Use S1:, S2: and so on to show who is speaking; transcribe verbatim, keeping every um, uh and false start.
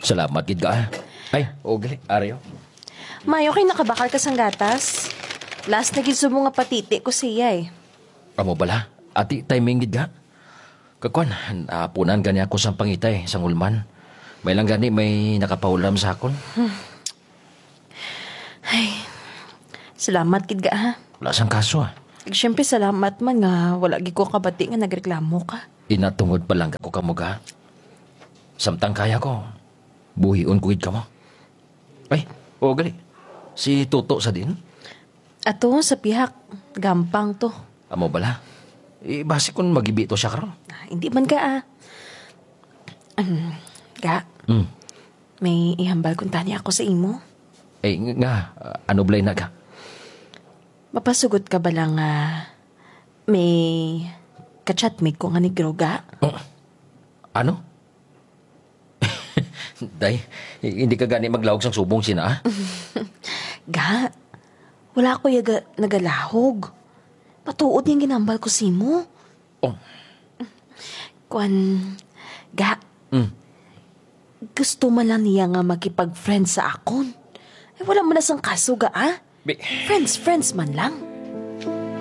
S1: Salamat gid ka. Ay, ogali, arayo.
S2: Mayo kay nakabakal ka sang gatas. Last na gid mo nga patiti ko siya eh.
S1: Amo bala, ati timing gid ka. Kakuan, naapunan gani ako sa pangitay, sang ulman. May lang gani may nakapaulam sa akon.
S2: Ay, salamat gid ka ha.
S1: Wala sang kaso ah.
S2: Ug syempre salamat man nga wala gid ko kabati nga nagreklamo ka.
S1: Inatungod pa lang ako kamuga. Samtang kaya ko, buhion ko gid ka mo. Ay, ogali. Si Toto sa din?
S2: Ato sa pihak, gampang to.
S1: Amo bala? Eh, basi kung magibito siya karon.
S2: Ah, hindi man ka ah. Um, ga,
S1: Hmm.
S2: may ihambal kung tani ako sa imo.
S1: Eh, nga, uh, ano blay na ka?
S2: Mapasugot ka ba lang ah, may kachatmate ko nga ni Groga?
S1: Oh, ano? Day, hindi ka gani maglawag sang subong sina, ah?
S2: Ga, wala ko yaga nagalahog. Patuod yung ginambal ko si mo.
S1: Oh.
S2: Kwan, ga,
S1: Hmm.
S2: gusto man lang niya nga makipag-friend sa akon. Eh, wala man na sang kaso ga, ah?
S1: Bi-
S2: Friends, friends man lang.